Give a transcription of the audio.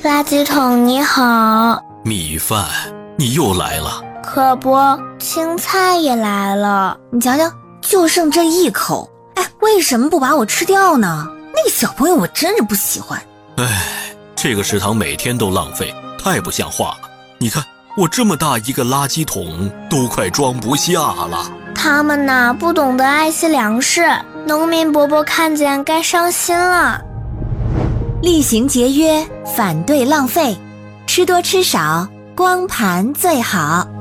垃圾桶你好。 米饭，你又来了。 可不，青菜也来了。 你瞧瞧，就剩这一口，为什么不把我吃掉呢？那个小朋友我真是不喜欢。 这个食堂每天都浪费，太不像话了。你看我这么大一个垃圾桶都快装不下了。 他们呢，不懂得爱惜粮食，农民伯伯看见该伤心了。 厉行节约，反对浪费，吃多吃少，光盘最好。